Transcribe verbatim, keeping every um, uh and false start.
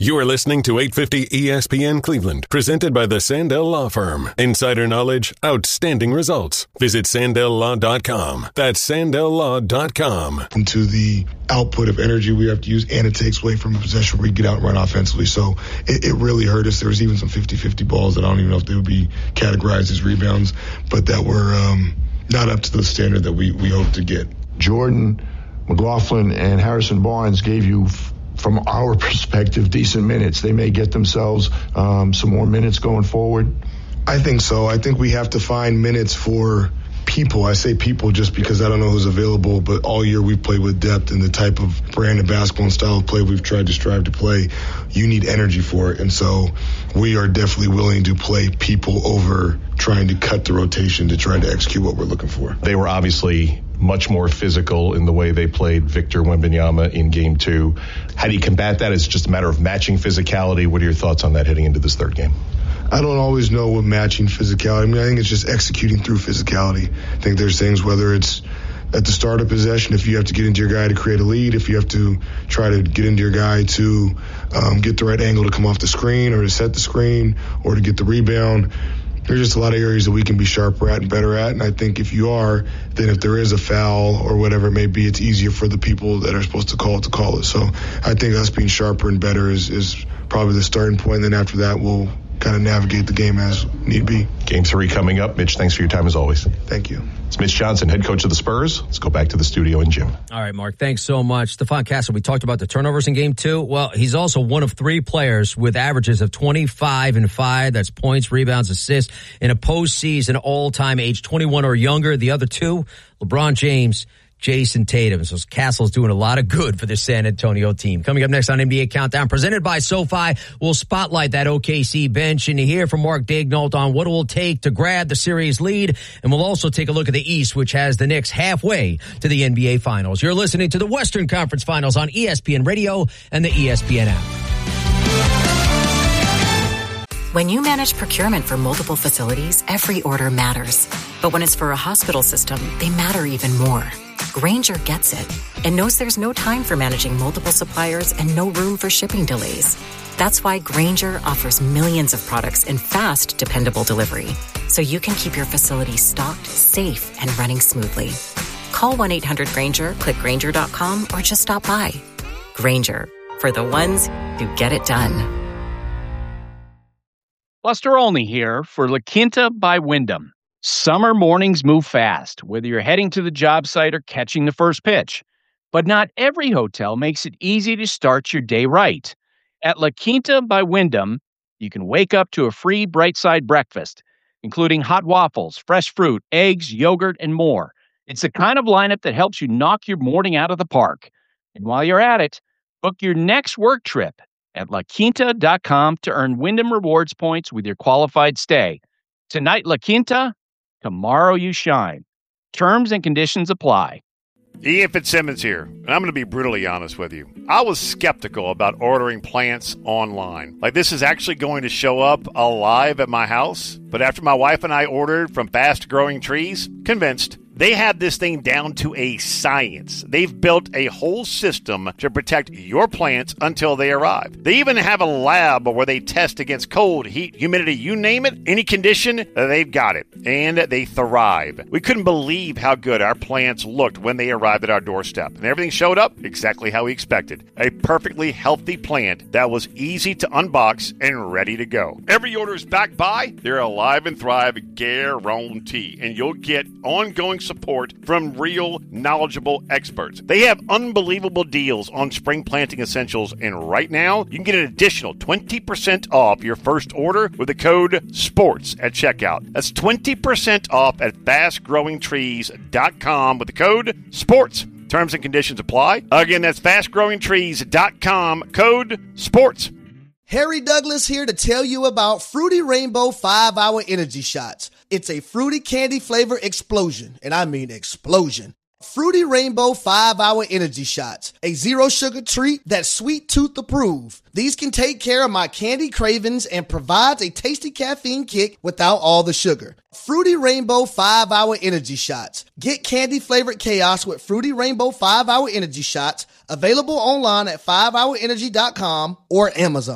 You are listening to eight fifty E S P N Cleveland, presented by the Sandell Law Firm. Insider knowledge, outstanding results. Visit Sandell Law dot com. That's Sandell Law dot com. To the output of energy we have to use, and it takes away from a possession where we get out and run offensively. So it, it really hurt us. There was even some fifty-fifty balls that I don't even know if they would be categorized as rebounds, but that were um, not up to the standard that we, we hope to get. Jordan, McLaughlin, and Harrison Barnes gave you, f- from our perspective, decent minutes. They may get themselves um, some more minutes going forward. I think so. I think we have to find minutes for people. I say people just because I don't know who's available, but all year we've played with depth, and the type of brand of basketball and style of play we've tried to strive to play, you need energy for it. And so we are definitely willing to play people over trying to cut the rotation to try to execute what we're looking for. They were obviously much more physical in the way they played Victor Wembanyama in game two. How do you combat that? It's just a matter of matching physicality. What are your thoughts on that heading into this third game? I don't always know what matching physicality. I mean, I think it's just executing through physicality. I think there's things, whether it's at the start of possession, if you have to get into your guy to create a lead, if you have to try to get into your guy to um, get the right angle to come off the screen or to set the screen or to get the rebound. There's just a lot of areas that we can be sharper at and better at. And I think if you are, then if there is a foul or whatever it may be, it's easier for the people that are supposed to call it to call it. So I think us being sharper and better is, is probably the starting point. And then after that, we'll kind of navigate the game as need be. Game three coming up. Mitch, thanks for your time as always. Thank you. It's Mitch Johnson, head coach of the Spurs. Let's go back to the studio and Jim. All right, Mark, thanks so much. Stephon Castle, we talked about the turnovers in game two. Well, he's also one of three players with averages of twenty-five and five. That's points, rebounds, assists in a postseason all-time age twenty-one or younger. The other two, LeBron James, Jason Tatum. So Castle's doing a lot of good for the San Antonio team. Coming up next on N B A Countdown, presented by SoFi, we'll spotlight that O K C bench and hear from Mark Daigneault on what it will take to grab the series lead. And we'll also take a look at the East, which has the Knicks halfway to the N B A Finals. You're listening to the Western Conference Finals on E S P N Radio and the E S P N app. When you manage procurement for multiple facilities, every order matters. But when it's for a hospital system, they matter even more. Grainger gets it and knows there's no time for managing multiple suppliers and no room for shipping delays. That's why Grainger offers millions of products in fast, dependable delivery, so you can keep your facility stocked, safe, and running smoothly. Call one eight hundred Grainger, click Grainger dot com, or just stop by. Grainger, for the ones who get it done. Buster Olney here for La Quinta by Wyndham. Summer mornings move fast, whether you're heading to the job site or catching the first pitch. But not every hotel makes it easy to start your day right. At La Quinta by Wyndham, you can wake up to a free Bright Side breakfast, including hot waffles, fresh fruit, eggs, yogurt, and more. It's the kind of lineup that helps you knock your morning out of the park. And while you're at it, book your next work trip at La Quinta dot com to earn Wyndham Rewards points with your qualified stay. Tonight, La Quinta, tomorrow you shine. Terms and conditions apply. Ian Fitzsimmons here, and I'm going to be brutally honest with you. I was skeptical about ordering plants online. Like, this is actually going to show up alive at my house. But after my wife and I ordered from Fast Growing Trees, convinced. They have this thing down to a science. They've built a whole system to protect your plants until they arrive. They even have a lab where they test against cold, heat, humidity, you name it, any condition, they've got it. And they thrive. We couldn't believe how good our plants looked when they arrived at our doorstep. And everything showed up exactly how we expected. A perfectly healthy plant that was easy to unbox and ready to go. Every order is backed by their Alive and Thrive guarantee. And you'll get ongoing support from real, knowledgeable experts. They have unbelievable deals on spring planting essentials, and right now, you can get an additional twenty percent off your first order with the code SPORTS at checkout. That's twenty percent off at fast growing trees dot com with the code SPORTS. Terms and conditions apply. Again, that's fast growing trees dot com, code SPORTS. Harry Douglas here to tell you about Fruity Rainbow five hour Energy Shots. It's a fruity candy flavor explosion, and I mean explosion. Fruity Rainbow five hour Energy Shots, a zero sugar treat that's sweet tooth approved. These can take care of my candy cravings and provides a tasty caffeine kick without all the sugar. Fruity Rainbow five hour Energy Shots. Get candy flavored chaos with Fruity Rainbow five hour Energy Shots, available online at five hour energy dot com or Amazon.